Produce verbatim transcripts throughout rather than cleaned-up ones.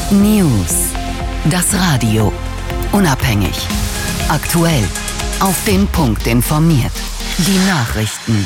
News. Das Radio. Unabhängig. Aktuell. Auf den Punkt informiert. Die Nachrichten.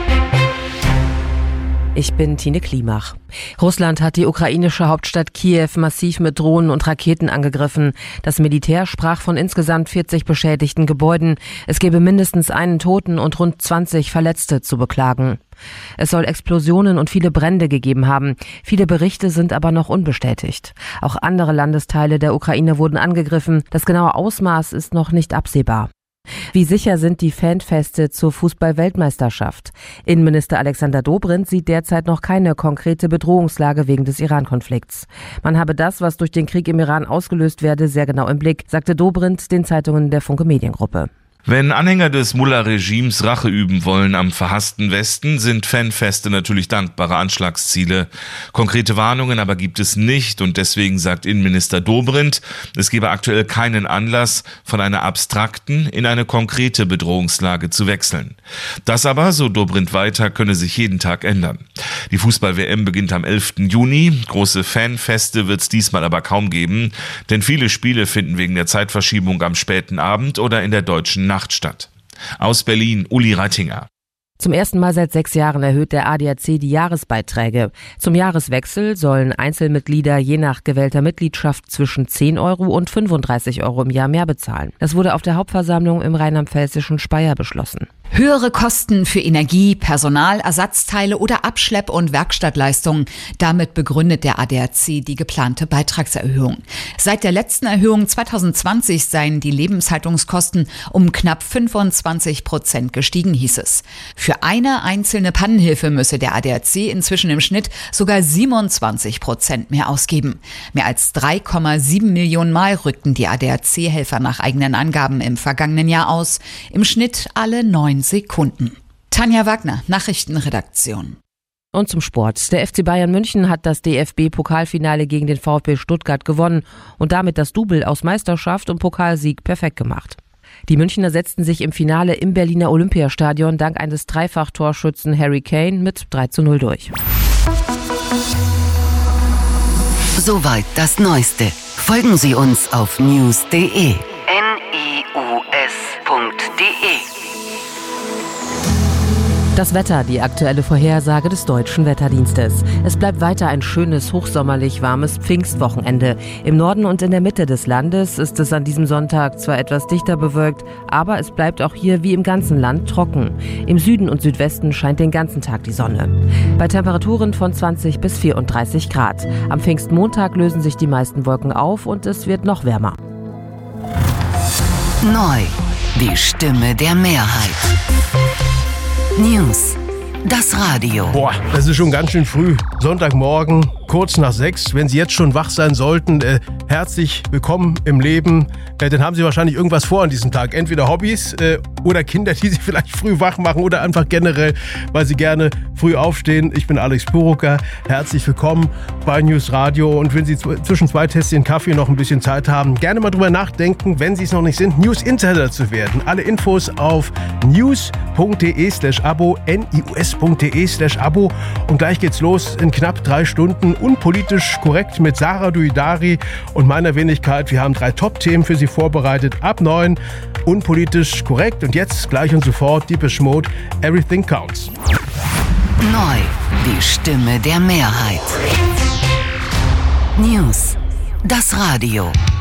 Ich bin Tine Klimach. Russland hat die ukrainische Hauptstadt Kiew massiv mit Drohnen und Raketen angegriffen. Das Militär sprach von insgesamt vierzig beschädigten Gebäuden. Es gebe mindestens einen Toten und rund zwanzig Verletzte zu beklagen. Es soll Explosionen und viele Brände gegeben haben. Viele Berichte sind aber noch unbestätigt. Auch andere Landesteile der Ukraine wurden angegriffen. Das genaue Ausmaß ist noch nicht absehbar. Wie sicher sind die Fanfeste zur Fußball-Weltmeisterschaft? Innenminister Alexander Dobrindt sieht derzeit noch keine konkrete Bedrohungslage wegen des Iran-Konflikts. Man habe das, was durch den Krieg im Iran ausgelöst werde, sehr genau im Blick, sagte Dobrindt den Zeitungen der Funke Mediengruppe. Wenn Anhänger des Mullah-Regimes Rache üben wollen am verhassten Westen, sind Fanfeste natürlich dankbare Anschlagsziele. Konkrete Warnungen aber gibt es nicht und deswegen sagt Innenminister Dobrindt, es gebe aktuell keinen Anlass, von einer abstrakten in eine konkrete Bedrohungslage zu wechseln. Das aber, so Dobrindt weiter, könne sich jeden Tag ändern. Die Fußball-W M beginnt am elften Juni. Große Fanfeste wird es diesmal aber kaum geben, denn viele Spiele finden wegen der Zeitverschiebung am späten Abend oder in der deutschen Nacht statt. Aus Berlin, Uli Reitinger. Zum ersten Mal seit sechs Jahren erhöht der A D A C die Jahresbeiträge. Zum Jahreswechsel sollen Einzelmitglieder je nach gewählter Mitgliedschaft zwischen zehn Euro und fünfunddreißig Euro im Jahr mehr bezahlen. Das wurde auf der Hauptversammlung im rheinland-pfälzischen Speyer beschlossen. Höhere Kosten für Energie, Personal, Ersatzteile oder Abschlepp- und Werkstattleistungen. Damit begründet der A D A C die geplante Beitragserhöhung. Seit der letzten Erhöhung zwanzig zwanzig seien die Lebenshaltungskosten um knapp fünfundzwanzig Prozent gestiegen, hieß es. Für eine einzelne Pannenhilfe müsse der A D A C inzwischen im Schnitt sogar siebenundzwanzig Prozent mehr ausgeben. Mehr als drei Komma sieben Millionen Mal rückten die A D A C-Helfer nach eigenen Angaben im vergangenen Jahr aus. Im Schnitt alle neun Sekunden. Tanja Wagner, Nachrichtenredaktion. Und zum Sport. Der F C Bayern München hat das D F B-Pokalfinale gegen den VfB Stuttgart gewonnen und damit das Double aus Meisterschaft und Pokalsieg perfekt gemacht. Die Münchner setzten sich im Finale im Berliner Olympiastadion dank eines Dreifach-Torschützen Harry Kane mit drei zu null durch. Soweit das Neueste. Folgen Sie uns auf news punkt de. N I U S punkt de. Das Wetter, die aktuelle Vorhersage des Deutschen Wetterdienstes. Es bleibt weiter ein schönes, hochsommerlich warmes Pfingstwochenende. Im Norden und in der Mitte des Landes ist es an diesem Sonntag zwar etwas dichter bewölkt, aber es bleibt auch hier wie im ganzen Land trocken. Im Süden und Südwesten scheint den ganzen Tag die Sonne. Bei Temperaturen von zwanzig bis vierunddreißig Grad. Am Pfingstmontag lösen sich die meisten Wolken auf und es wird noch wärmer. Neu. Die Stimme der Mehrheit. News. Das Radio. Boah, das ist schon ganz schön früh. Sonntagmorgen, kurz nach sechs. Wenn Sie jetzt schon wach sein sollten, äh, herzlich willkommen im Leben. Äh, dann haben Sie wahrscheinlich irgendwas vor an diesem Tag. Entweder Hobbys äh, oder Kinder, die Sie vielleicht früh wach machen oder einfach generell, weil Sie gerne früh aufstehen. Ich bin Alex Purucker. Herzlich willkommen bei News Radio. Und wenn Sie zwischen zwei Tässchen Kaffee noch ein bisschen Zeit haben, gerne mal drüber nachdenken, wenn Sie es noch nicht sind, News Insider zu werden. Alle Infos auf news punkt de slash abo, N I U S punkt de slash abo. Und gleich geht's los in knapp drei Stunden. Unpolitisch korrekt mit Sarah Duidari und meiner Wenigkeit. Wir haben drei Top-Themen für Sie vorbereitet. Ab neun, unpolitisch korrekt. Und jetzt gleich und sofort Depeche Mode, Everything Counts. Neu, die Stimme der Mehrheit. News, das Radio.